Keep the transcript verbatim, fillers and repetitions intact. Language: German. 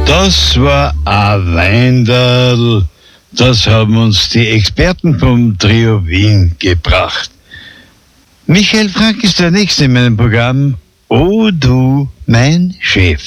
Das war ein Weinderl. Das haben uns die Experten vom Trio Wien gebracht. Michael Frank ist der Nächste in meinem Programm. Oh du, mein Chef.